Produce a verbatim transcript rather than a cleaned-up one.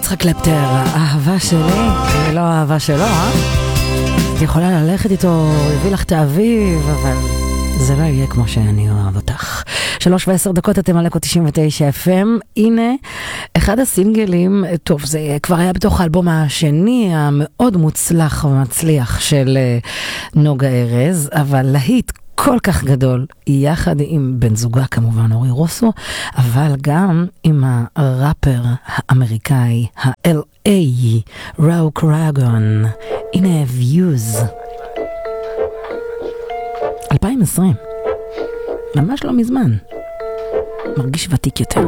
יצחק קלפטר, האהבה שלי, ולא האהבה שלו, אה? את יכולה ללכת איתו, הביא לך את האביב, אבל זה לא יהיה כמו שאני אוהב אותך. שלוש ועשר דקות, אתם על אקו תשעים ותשע אף אם. הנה, אחד הסינגלים, טוב, זה כבר היה בתוך האלבום השני, המאוד מוצלח ומצליח של נוגה ארז, אבל להיט כל כך גדול, יחד עם בן זוגה כמובן אורי רוסו, אבל גם עם הראפר האמריקאי, ה-אל איי, ראו קראגון. הנה Views. אלפיים ועשרים. ממש לא מזמן. מרגיש ותיק יותר.